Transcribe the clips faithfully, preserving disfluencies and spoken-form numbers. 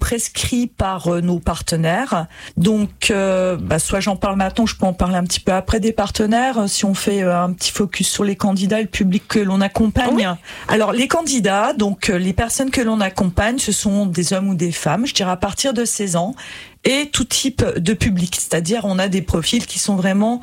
prescrit par euh, nos partenaires. Donc, euh, bah, soit j'en parle maintenant, je peux en parler un petit peu après des partenaires. Si on fait euh, un petit focus sur les candidats, le public que l'on accompagne. Oui. Alors, les candidats, donc euh, les personnes que l'on accompagne, ce sont des hommes ou des femmes, je dirais à partir de seize ans. Et tout type de public, c'est-à-dire on a des profils qui sont vraiment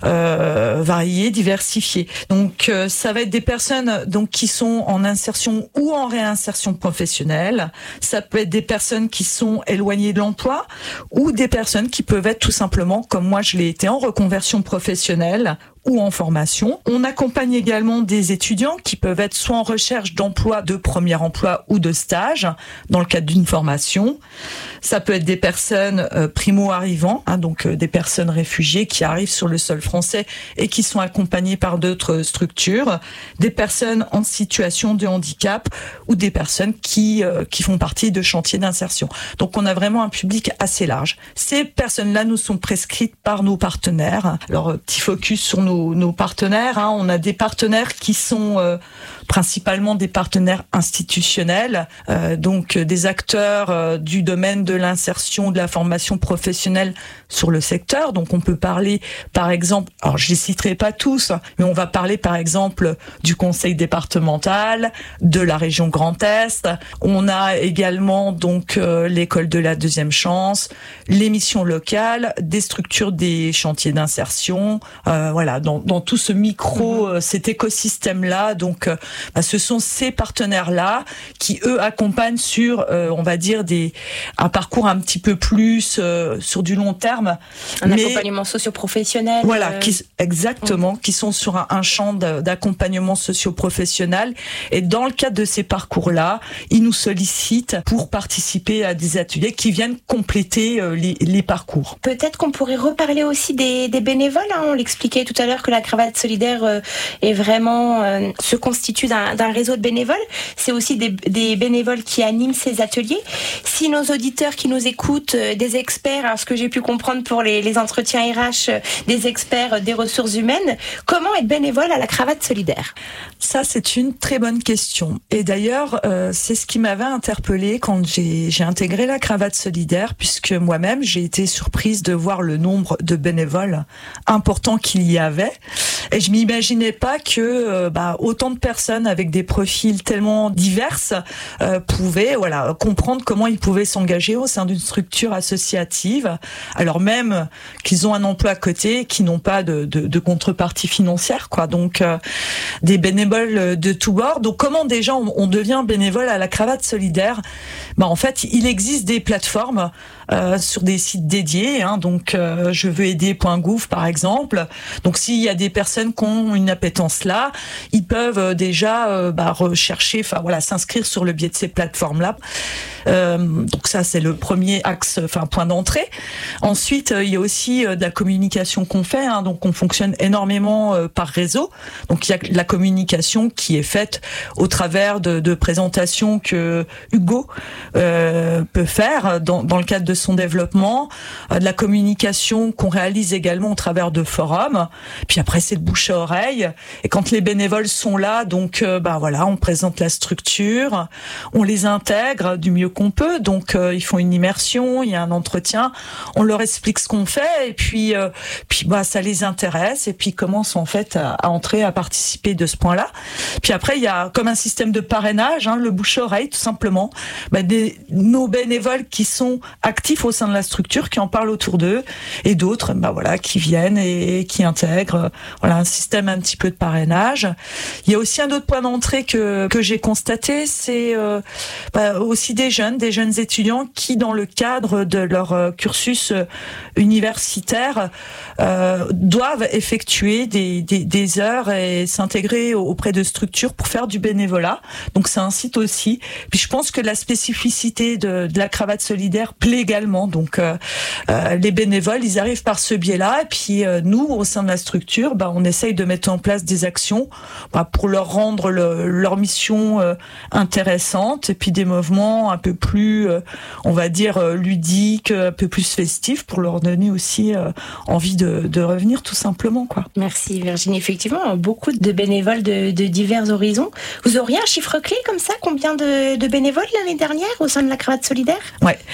euh, variés, diversifiés. Donc euh, ça va être des personnes donc qui sont en insertion ou en réinsertion professionnelle. Ça peut être des personnes qui sont éloignées de l'emploi ou des personnes qui peuvent être tout simplement, comme moi je l'ai été, en reconversion professionnelle ou en formation. On accompagne également des étudiants qui peuvent être soit en recherche d'emploi, de premier emploi ou de stage dans le cadre d'une formation. Ça peut être des personnes euh, primo-arrivants, hein, donc euh, des personnes réfugiées qui arrivent sur le sol français et qui sont accompagnées par d'autres structures, des personnes en situation de handicap ou des personnes qui euh, qui font partie de chantiers d'insertion. Donc on a vraiment un public assez large. Ces personnes-là nous sont prescrites par nos partenaires. Alors euh, petit focus sur nos nos partenaires, hein. On a des partenaires qui sont euh, principalement des partenaires institutionnels, euh, donc euh, des acteurs euh, du domaine de l'insertion, de la formation professionnelle sur le secteur. Donc on peut parler par exemple, alors je les citerai pas tous, mais on va parler par exemple du conseil départemental, de la région Grand Est. On a également donc euh, l'école de la deuxième chance, les missions locales, des structures des chantiers d'insertion, euh, voilà. Dans, dans tout ce micro, euh, cet écosystème-là. Donc, euh, bah, ce sont ces partenaires-là qui, eux, accompagnent sur, euh, on va dire, des un parcours un petit peu plus euh, sur du long terme. Un mais, accompagnement socio-professionnel. Voilà, euh... qui, exactement, mmh. qui sont sur un, un champ de, d'accompagnement socio-professionnel. Et dans le cadre de ces parcours-là, ils nous sollicitent pour participer à des ateliers qui viennent compléter euh, les, les parcours. Peut-être qu'on pourrait reparler aussi des, des bénévoles. Hein, on l'expliquait tout à l'heure que la cravate solidaire euh, est vraiment euh, se constitue d'un, d'un réseau de bénévoles. C'est aussi des, des bénévoles qui animent ces ateliers. Si nos auditeurs qui nous écoutent, euh, des experts, alors ce que j'ai pu comprendre pour les, les entretiens R H, euh, des experts euh, des ressources humaines, comment être bénévole à la cravate solidaire ? Ça, c'est une très bonne question. Et d'ailleurs, euh, c'est ce qui m'avait interpellée quand j'ai, j'ai intégré la cravate solidaire, puisque moi-même, j'ai été surprise de voir le nombre de bénévoles importants qu'il y avait. Et je m'imaginais pas que euh, bah, autant de personnes avec des profils tellement divers euh, pouvaient voilà, comprendre comment ils pouvaient s'engager au sein d'une structure associative, alors même qu'ils ont un emploi à côté, qui n'ont pas de, de, de contrepartie financière, quoi. Donc, euh, des bénévoles de tous bords. Donc, comment déjà on, on devient bénévole à la cravate solidaire ? Bah, en fait, il existe des plateformes euh, sur des sites dédiés, hein, donc euh, je veux aider point gouv par exemple. Donc s'il y a des personnes qui ont une appétence là, ils peuvent euh, déjà euh, bah, rechercher, enfin voilà, s'inscrire sur le biais de ces plateformes là. Euh, donc ça c'est le premier axe, enfin point d'entrée. Ensuite euh, il y a aussi euh, de la communication qu'on fait, hein, donc on fonctionne énormément euh, par réseau. Donc il y a la communication qui est faite au travers de, de présentations que Hugo euh, peut faire dans, dans le cadre de son développement, euh, de la communication qu'on réalise également au travers de forums. Puis après c'est le bouche à oreille. Et quand les bénévoles sont là, donc euh, ben voilà, on présente la structure, on les intègre du mieux qu'on peut. Donc euh, ils font une immersion, il y a un entretien, on leur explique ce qu'on fait et puis euh, puis bah ça les intéresse et puis ils commencent en fait à, à entrer, à participer de ce point-là. Puis après il y a comme un système de parrainage, hein, le bouche à oreille tout simplement. Bah, des nos bénévoles qui sont actifs au sein de la structure, qui en parlent autour d'eux, et d'autres, bah voilà, qui viennent et, et qui intègrent, voilà, un système un petit peu de parrainage. Il y a aussi un autre point d'entrée que que j'ai constaté, c'est euh, bah, aussi des jeunes, des jeunes étudiants qui, dans le cadre de leur euh, cursus euh, universitaire, euh, doivent effectuer des, des des heures et s'intégrer auprès de structures pour faire du bénévolat. Donc ça incite aussi. Puis je pense que la spécificité de, de la cravate solidaire plaît également. Donc euh, euh, les bénévoles, ils arrivent par ce biais-là, et puis euh, nous, au sein de la structure, bah, on essaye de mettre en place des actions bah, pour leur rendre le, leur mission euh, intéressante, et puis des mouvements un peu plus, euh, on va dire, euh, ludiques, un peu plus festifs, pour leur donner aussi euh, envie de, de revenir, tout simplement, quoi. Merci Virginie. Effectivement, beaucoup de bénévoles de, de divers horizons. Vous auriez un chiffre clé comme ça ? Combien de, de bénévoles l'année dernière au sein de la cravate solidaire ? Ouais.